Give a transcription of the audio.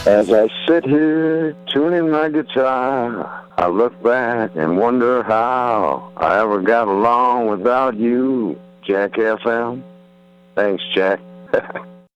As I sit here tuning my guitar, I look back and wonder how I ever got along without you, Jack FM. Thanks, Jack.